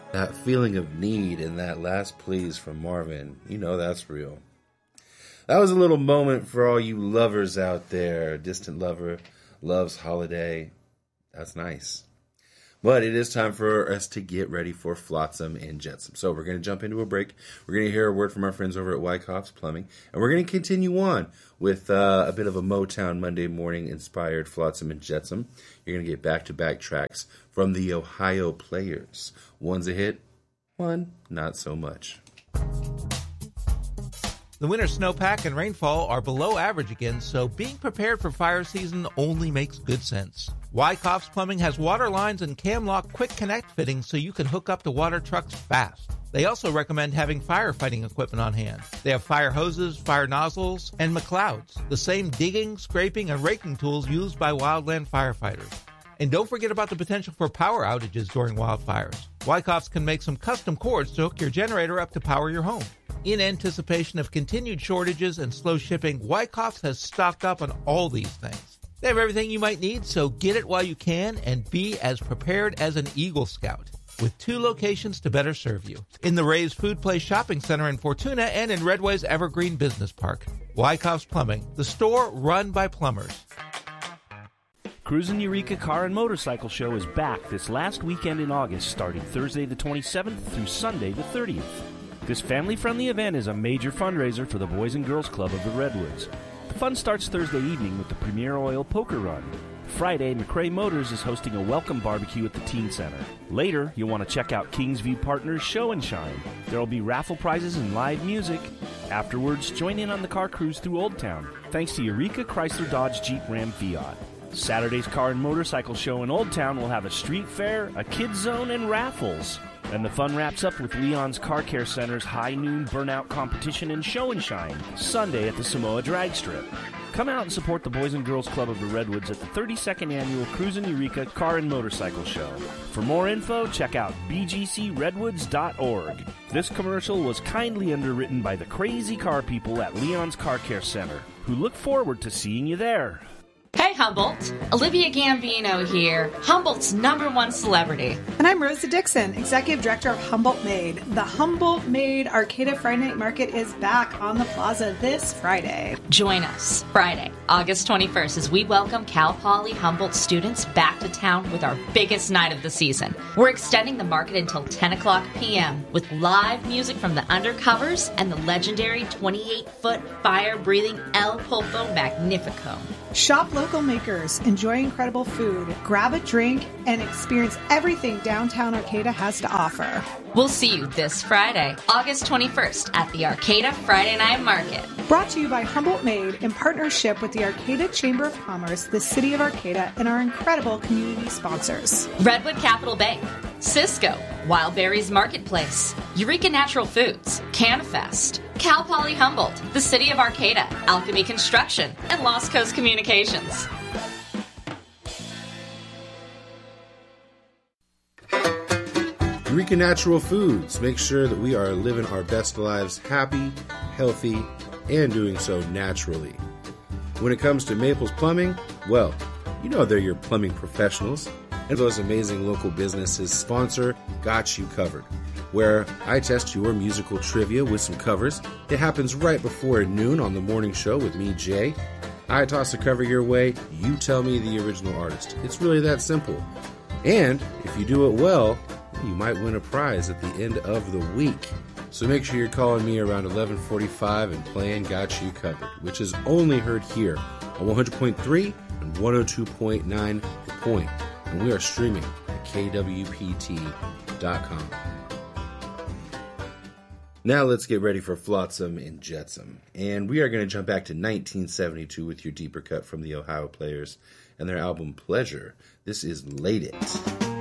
That feeling of need in that last please from Marvin, you know that's real. That was a little moment for all you lovers out there. Distant lover, loves holiday. That's nice. But it is time for us to get ready for Flotsam and Jetsam. So we're going to jump into a break. We're going to hear a word from our friends over at Wyckoff's Plumbing. And we're going to continue on with a bit of a Motown Monday morning inspired Flotsam and Jetsam. You're going to get back-to-back tracks from the Ohio Players. One's a hit, one not so much. The winter snowpack and rainfall are below average again, so being prepared for fire season only makes good sense. Wyckoff's Plumbing has water lines and Camlock Quick Connect fittings so you can hook up to water trucks fast. They also recommend having firefighting equipment on hand. They have fire hoses, fire nozzles, and McLeods, the same digging, scraping, and raking tools used by wildland firefighters. And don't forget about the potential for power outages during wildfires. Wyckoff's can make some custom cords to hook your generator up to power your home. In anticipation of continued shortages and slow shipping, Wyckoff's has stocked up on all these things. They have everything you might need, so get it while you can and be as prepared as an Eagle Scout. With 2 locations to better serve you. In the Ray's Food Place Shopping Center in Fortuna and in Redway's Evergreen Business Park. Wyckoff's Plumbing, the store run by plumbers. Cruisin' Eureka Car and Motorcycle Show is back this last weekend in August, starting Thursday the 27th through Sunday the 30th. This family-friendly event is a major fundraiser for the Boys and Girls Club of the Redwoods. The fun starts Thursday evening with the Premier Oil Poker Run. Friday, McRae Motors is hosting a welcome barbecue at the Teen Center. Later, you'll want to check out Kingsview Partners Show and Shine. There will be raffle prizes and live music. Afterwards, join in on the car cruise through Old Town, thanks to Eureka Chrysler Dodge Jeep Ram Fiat. Saturday's Car and Motorcycle Show in Old Town will have a street fair, a kids zone, and raffles. And the fun wraps up with Leon's Car Care Center's High Noon Burnout Competition and Show and Shine, Sunday at the Samoa Drag Strip. Come out and support the Boys and Girls Club of the Redwoods at the 32nd Annual Cruisin' Eureka Car and Motorcycle Show. For more info, check out bgcredwoods.org. This commercial was kindly underwritten by the crazy car people at Leon's Car Care Center, who look forward to seeing you there. Hey Humboldt, Olivia Gambino here, Humboldt's #1 celebrity. And I'm Rosa Dixon, Executive Director of Humboldt Made. The Humboldt Made Arcata Friday Night Market is back on the plaza this Friday. Join us Friday, August 21st, as we welcome Cal Poly Humboldt students back to town with our biggest night of the season. We're extending the market until 10 o'clock p.m. with live music from the Undercovers and the legendary 28-foot fire-breathing El Pulpo Magnifico. Shop local makers, enjoy incredible food, grab a drink, and experience everything downtown Arcata has to offer. We'll see you this Friday, August 21st at the Arcata Friday Night Market. Brought to you by Humboldt Made in partnership with the Arcata Chamber of Commerce, the City of Arcata, and our incredible community sponsors. Redwood Capital Bank, Cisco, Wild Berries Marketplace, Eureka Natural Foods, CanFest, Cal Poly Humboldt, the City of Arcata, Alchemy Construction, and Lost Coast Communications. Eureka Natural Foods. Make sure that we are living our best lives happy, healthy, and doing so naturally. When it comes to Maples Plumbing, well, you know they're your plumbing professionals. And those amazing local businesses sponsor Got You Covered, where I test your musical trivia with some covers. It happens right before noon on the morning show with me, Jay. I toss a cover your way, you tell me the original artist. It's really that simple. And if you do it well, you might win a prize at the end of the week. So make sure you're calling me around 11:45 and playing Got You Covered, which is only heard here on 100.3 and 102.9 The Point. And we are streaming at kwpt.com. Now let's get ready for Flotsam and Jetsam. And we are going to jump back to 1972 with your deeper cut from the Ohio Players and their album Pleasure. This is Late It.